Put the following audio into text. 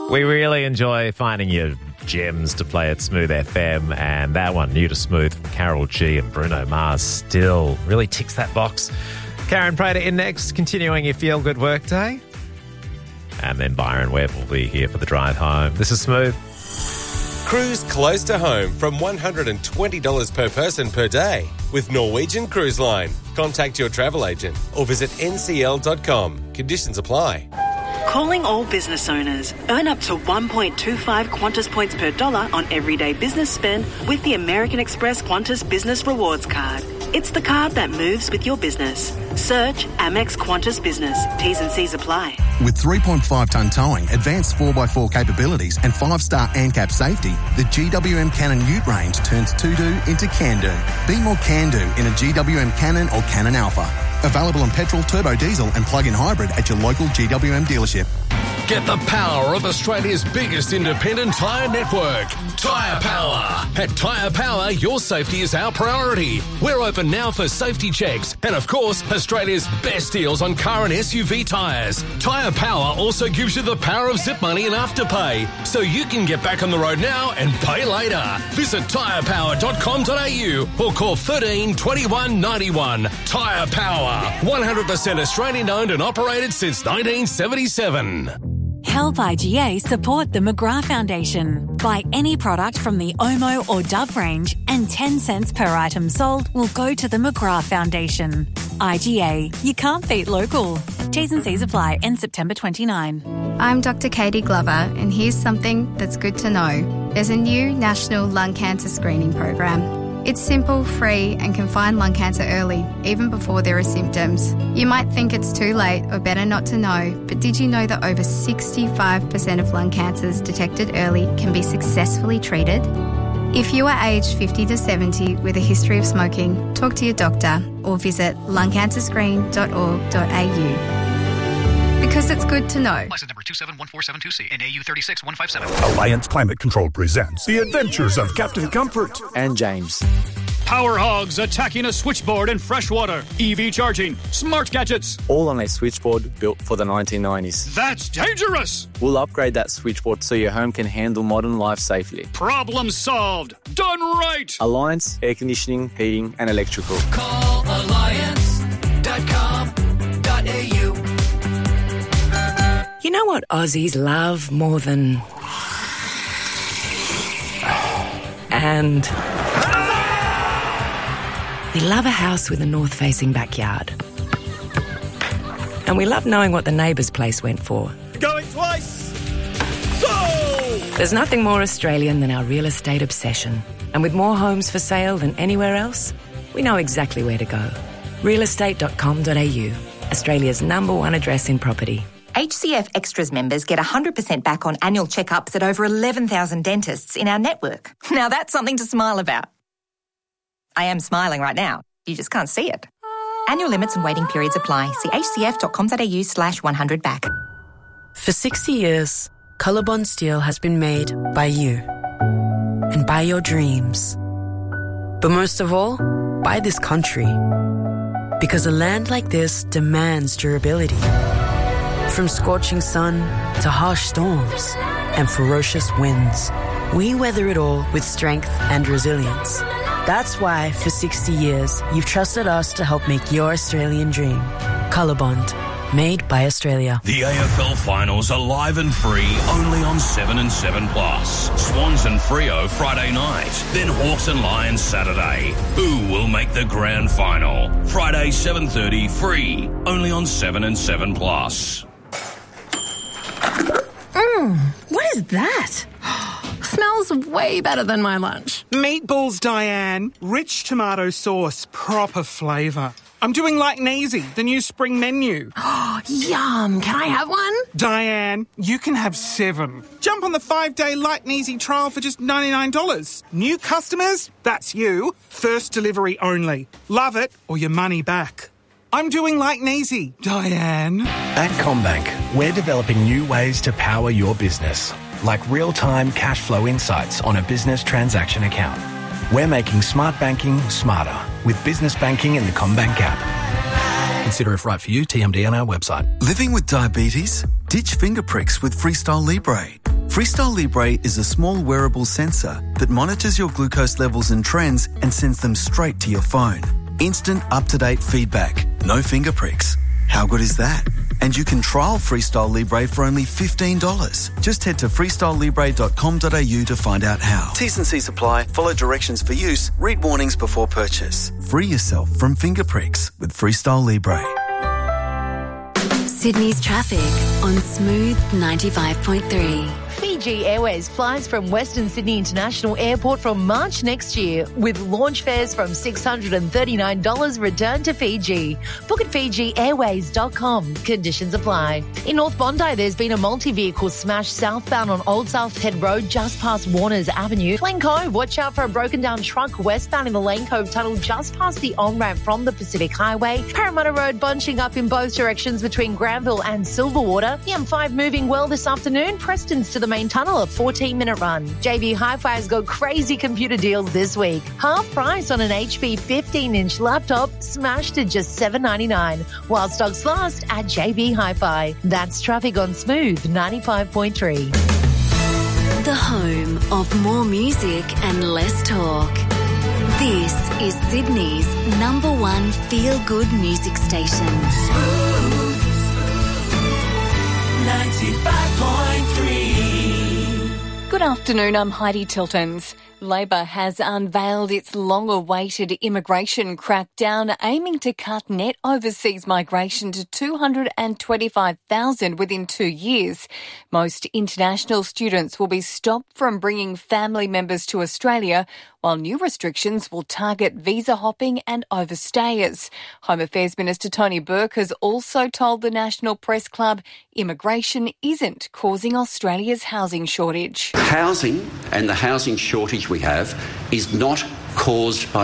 We really enjoy finding your gems to play at Smooth FM, and that one, New to Smooth, from Carol G and Bruno Mars, still really ticks that box. Karen Prater in next, continuing your feel-good workday. And then Byron Webb will be here for the drive home. This is Smooth. Cruise close to home from $120 per person per day with Norwegian Cruise Line. Contact your travel agent or visit ncl.com. Conditions apply. Calling all business owners. Earn up to 1.25 Qantas points per dollar on everyday business spend with the American Express Qantas Business Rewards Card. It's the card that moves with your business. Search Amex Qantas Business. T's and C's apply. With 3.5-tonne towing, advanced 4x4 capabilities and 5-star ANCAP safety, the GWM Cannon Ute range turns to-do into can-do. Be more can-do in a GWM Cannon or Cannon Alpha. Available on petrol, turbo diesel and plug-in hybrid at your local GWM dealership. Get the power of Australia's biggest independent tyre network, Tyre Power. At Tyre Power, your safety is our priority. We're open now for safety checks and, of course, Australia's best deals on car and SUV tyres. Tyre Power also gives you the power of zip money and afterpay, so you can get back on the road now and pay later. Visit tyrepower.com.au or call 13 21 91. Tyre Power, 100% Australian owned and operated since 1977. Help IGA support the McGrath Foundation. Buy any product from the Omo or Dove range and 10 cents per item sold will go to the McGrath Foundation. IGA, you can't beat local. T's and C's apply. End September 29. I'm Dr. Katie Glover, and here's something that's good to know. There's a new national lung cancer screening program. It's simple, free, and can find lung cancer early, even before there are symptoms. You might think it's too late or better not to know, but did you know that over 65% of lung cancers detected early can be successfully treated? If you are aged 50 to 70 with a history of smoking, talk to your doctor or visit lungcancerscreen.org.au. Because it's good to know. License number 271472C and AU 36157. Alliance Climate Control presents The Adventures of Captain Comfort and James. Power hogs attacking a switchboard in freshwater. EV charging. Smart gadgets. All on a switchboard built for the 1990s. That's dangerous. We'll upgrade that switchboard so your home can handle modern life safely. Problem solved. Done right. Alliance, air conditioning, heating and electrical. Call alliance.com.au. You know what Aussies love more than... And... we love a house with a north-facing backyard. And we love knowing what the neighbour's place went for. Going twice! So! There's nothing more Australian than our real estate obsession. And with more homes for sale than anywhere else, we know exactly where to go. realestate.com.au, Australia's #1 address in property. HCF Extras members get 100% back on annual checkups at over 11,000 dentists in our network. Now that's something to smile about. I am smiling right now. You just can't see it. Annual limits and waiting periods apply. See hcf.com.au/100back. For 60 years, Colorbond Steel has been made by you and by your dreams. But most of all, by this country. Because a land like this demands durability. From scorching sun to harsh storms and ferocious winds, we weather it all with strength and resilience. That's why, for 60 years, you've trusted us to help make your Australian dream. Colorbond, made by Australia. The AFL Finals are live and free only on 7 and 7 Plus. Swans and Freo Friday night, then Hawks and Lions Saturday. Who will make the grand final? Friday 7:30 free, only on 7 and 7 Plus. What is that? Smells way better than my lunch. Meatballs, Diane. Rich tomato sauce, proper flavour. I'm doing like Neasy, the new spring menu. Yum. Can I have one? Diane, you can have 7. Jump on the 5-day Light and Easy trial for just $99. New customers? That's you. First delivery only. Love it or your money back. I'm doing like Neasy, Diane. At CommBank, we're developing new ways to power your business, like real-time cash flow insights on a business transaction account. We're making smart banking smarter with business banking in the CommBank app. Consider if right for you, TMD on our website. Living with diabetes? Ditch finger pricks with Freestyle Libre. Freestyle Libre is a small wearable sensor that monitors your glucose levels and trends and sends them straight to your phone. Instant, up-to-date feedback. No finger pricks. How good is that? And you can trial Freestyle Libre for only $15. Just head to freestylelibre.com.au to find out how. T's and C's apply. Follow directions for use. Read warnings before purchase. Free yourself from finger pricks with Freestyle Libre. Sydney's traffic on Smooth 95.3. Fiji Airways flies from Western Sydney International Airport from March next year, with launch fares from $639 return to Fiji. Book at FijiAirways.com. Conditions apply. In North Bondi, there's been a multi-vehicle smash southbound on Old South Head Road just past Warners Avenue. Lane Cove, watch out for a broken down truck westbound in the Lane Cove Tunnel just past the on-ramp from the Pacific Highway. Parramatta Road bunching up in both directions between Granville and Silverwater. The M5 moving well this afternoon. Preston's to the main tunnel, a 14-minute run. JB Hi-Fi's got crazy computer deals this week. Half price on an HP 15-inch laptop, smashed to just $7.99, while stocks last at JB Hi-Fi. That's traffic on Smooth 95.3. The home of more music and less talk. This is Sydney's #1 feel-good music station. Smooth 95.3. Good afternoon, I'm Heidi Tiltons. Labor has unveiled its long-awaited immigration crackdown, aiming to cut net overseas migration to 225,000 within 2 years. Most international students will be stopped from bringing family members to Australia, while new restrictions will target visa hopping and overstayers. Home Affairs Minister Tony Burke has also told the National Press Club immigration isn't causing Australia's housing shortage. Housing and the housing shortage we have is not caused by